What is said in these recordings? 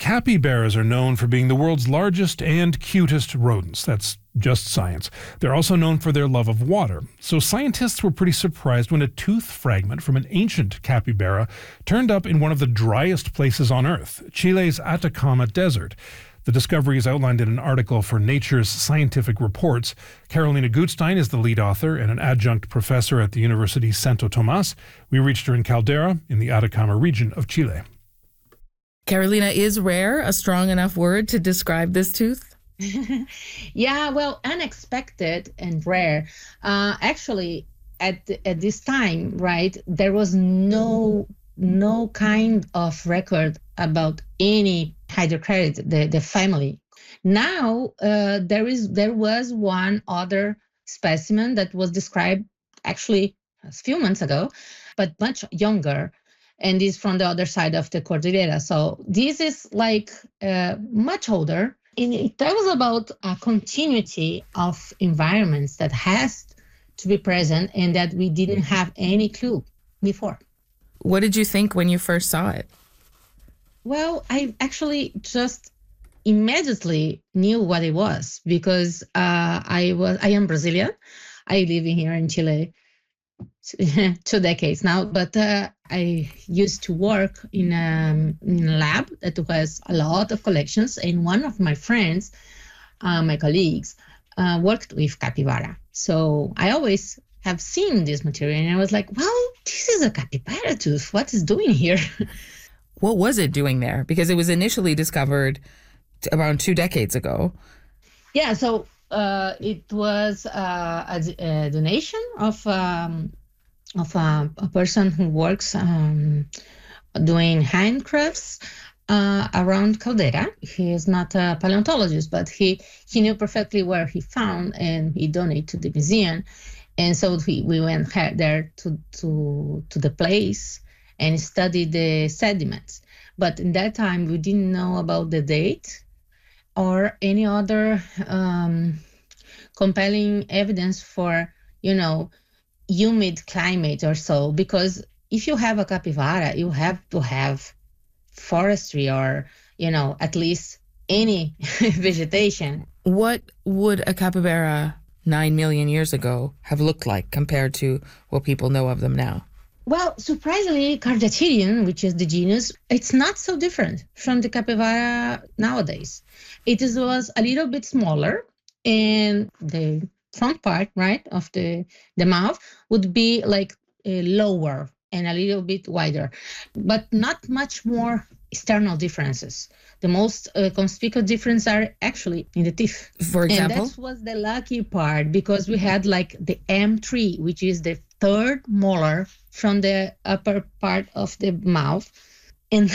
Capybaras are known for being the world's largest and cutest rodents. That's just science. They're also known for their love of water. So scientists were pretty surprised when a tooth fragment from an ancient capybara turned up in one of the driest places on Earth, Chile's Atacama Desert. The discovery is outlined in an article for Nature's Scientific Reports. Carolina Gutstein is the lead author and an adjunct professor at the University Santo Tomas. We reached her in Caldera in the Atacama region of Chile. Carolina, is rare a strong enough word to describe this tooth? Yeah, well, unexpected and rare. Actually, at this time, right, there was no kind of record about any Hydroceridae, the family. Now, there was one other specimen that was described actually a few months ago, but much younger, and is from the other side of the Cordillera. So this is like much older. And it tells about a continuity of environments that has to be present and that we didn't have any clue before. What did you think when you first saw it? Well, I actually just immediately knew what it was because I am Brazilian. I live here in Chile 2 decades now, but I used to work in a lab that has a lot of collections, and one of my friends, my colleagues, worked with capybara. So I always have seen this material, and I was like, well, this is a capybara tooth. What is doing here? What was it doing there? Because it was initially discovered around 2 decades ago. Yeah, so it was a donation of a person who works doing handcrafts around Caldera. He is not a paleontologist, but he knew perfectly where he found, and he donated to the museum. And so we went there to the place and studied the sediments. But in that time, we didn't know about the date or any other compelling evidence for, humid climate or so. Because if you have a capybara, you have to have forestry or, at least any vegetation. What would a capybara 9 million years ago have looked like compared to what people know of them now? Well, surprisingly, Cardiaterium, which is the genus, it's not so different from the capybara nowadays. It was a little bit smaller, and the front part, right, of the mouth would be like lower and a little bit wider, but not much more external differences. The most conspicuous difference are actually in the teeth. For example? And that was the lucky part, because we had like the M3, which is the third molar from the upper part of the mouth. And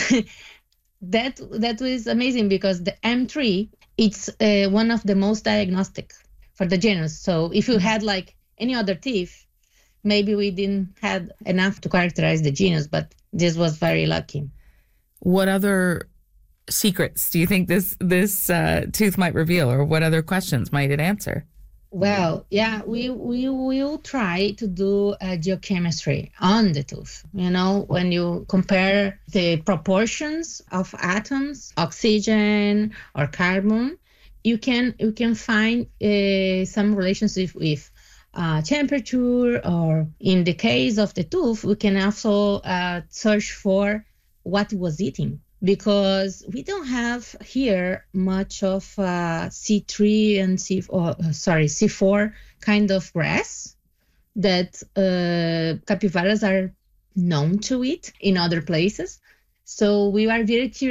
that was amazing because the M3, it's one of the most diagnostic for the genus. So if you had like any other teeth, maybe we didn't have enough to characterize the genus, but this was very lucky. What other secrets do you think this tooth might reveal, or what other questions might it answer? Well, yeah, we will try to do geochemistry on the tooth. When you compare the proportions of atoms, oxygen or carbon, you can find some relationship with temperature, or in the case of the tooth, we can also search for what it was eating. Because we don't have here much of C3 and C4 kind of grass that capybaras are known to eat in other places. So we are very curious